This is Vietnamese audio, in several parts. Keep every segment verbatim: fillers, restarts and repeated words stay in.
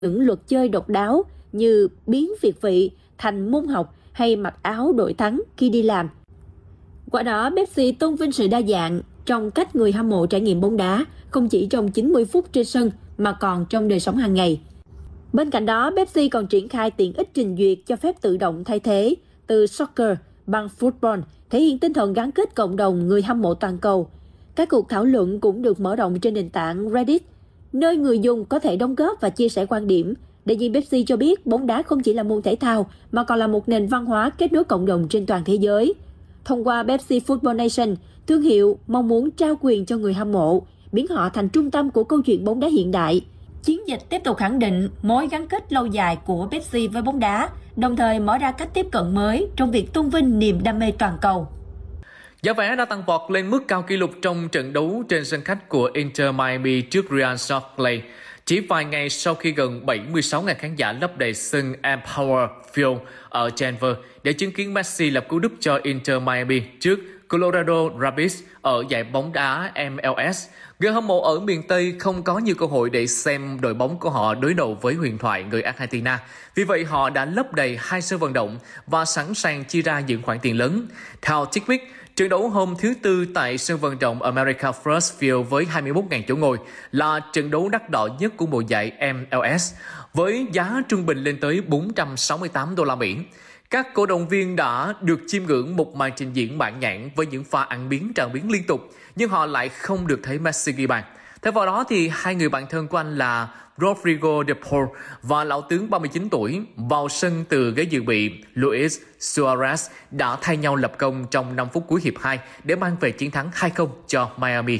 những luật chơi độc đáo như biến việt vị thành môn học hay mặc áo đội thắng khi đi làm. Qua đó, Pepsi tôn vinh sự đa dạng trong cách người hâm mộ trải nghiệm bóng đá, không chỉ trong chín mươi phút trên sân mà còn trong đời sống hàng ngày. Bên cạnh đó, Pepsi còn triển khai tiện ích trình duyệt cho phép tự động thay thế từ soccer bằng football, thể hiện tinh thần gắn kết cộng đồng người hâm mộ toàn cầu. Các cuộc thảo luận cũng được mở rộng trên nền tảng Reddit, nơi người dùng có thể đóng góp và chia sẻ quan điểm. Đại diện Pepsi cho biết bóng đá không chỉ là môn thể thao mà còn là một nền văn hóa kết nối cộng đồng trên toàn thế giới. Thông qua Pepsi Football Nation, thương hiệu mong muốn trao quyền cho người hâm mộ, biến họ thành trung tâm của câu chuyện bóng đá hiện đại. Chiến dịch tiếp tục khẳng định mối gắn kết lâu dài của Pepsi với bóng đá, đồng thời mở ra cách tiếp cận mới trong việc tôn vinh niềm đam mê toàn cầu. Giá vé đã tăng vọt lên mức cao kỷ lục trong trận đấu trên sân khách của Inter Miami trước Real Salt Lake. Chỉ vài ngày sau khi gần bảy mươi sáu nghìn khán giả lấp đầy sân Empower Field ở Denver để chứng kiến Messi lập cú đúp cho Inter Miami trước Colorado Rapids ở giải bóng đá M L S. Người hâm mộ ở miền Tây không có nhiều cơ hội để xem đội bóng của họ đối đầu với huyền thoại người Argentina. Vì vậy, họ đã lấp đầy hai sân vận động và sẵn sàng chi ra những khoản tiền lớn. Theo Tickpick, trận đấu hôm thứ Tư tại sân vận động America First Field với hai mươi mốt nghìn chỗ ngồi là trận đấu đắt đỏ nhất của mùa giải M L S, với giá trung bình lên tới bốn trăm sáu mươi tám đô la Mỹ. Các cổ động viên đã được chiêm ngưỡng một màn trình diễn mãn nhãn với những pha ăn biến tràn biến liên tục, nhưng họ lại không được thấy Messi ghi bàn. Theo vào đó thì hai người bạn thân của anh là Rodrigo de Paul và lão tướng ba mươi chín tuổi vào sân từ ghế dự bị Luis Suarez đã thay nhau lập công trong năm phút cuối hiệp hai để mang về chiến thắng hai không cho Miami.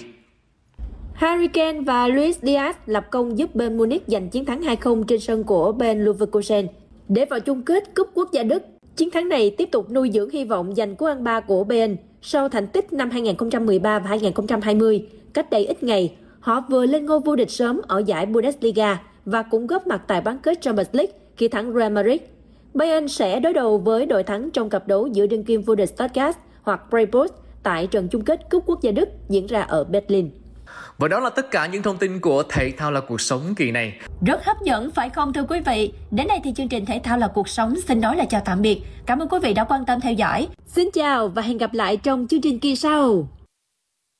Harry Kane và Luis Diaz lập công giúp Bayern Munich giành chiến thắng hai không trên sân của Bayer Leverkusen để vào chung kết Cúp Quốc gia Đức. Chiến thắng này tiếp tục nuôi dưỡng hy vọng giành cú ăn ba của Bayern sau thành tích năm hai không một ba và hai không hai không. Cách đây ít ngày, họ vừa lên ngôi vô địch sớm ở giải Bundesliga và cũng góp mặt tại bán kết Champions League khi thắng Real Madrid. Bayern sẽ đối đầu với đội thắng trong cặp đấu giữa đương kim vô địch Stuttgart hoặc Freiburg tại trận chung kết Cúp Quốc gia Đức diễn ra ở Berlin. Và đó là tất cả những thông tin của Thể thao là cuộc sống kỳ này. Rất hấp dẫn phải không thưa quý vị? Đến đây thì chương trình Thể thao là cuộc sống xin nói là chào tạm biệt. Cảm ơn quý vị đã quan tâm theo dõi. Xin chào và hẹn gặp lại trong chương trình kỳ sau.